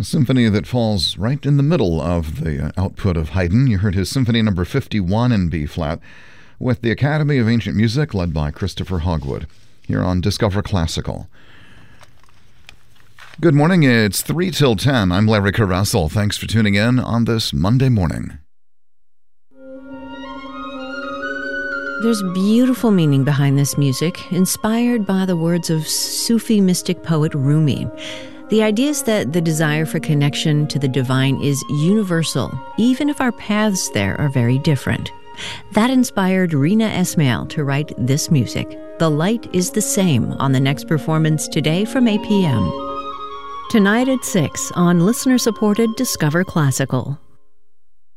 a symphony that falls right in the middle of the output of Haydn. You heard his Symphony Number 51 in B-flat with the Academy of Ancient Music led by Christopher Hogwood here on Discover Classical. Good morning. It's 3 till 10. I'm Larry Caressel. Thanks for tuning in on this Monday morning. There's beautiful meaning behind this music, inspired by the words of Sufi mystic poet Rumi. The idea is that the desire for connection to the divine is universal, even if our paths there are very different. That inspired Rina Esmail to write this music. The Light is the Same on the next performance today from 8 p.m. Tonight at 6 on listener-supported Discover Classical.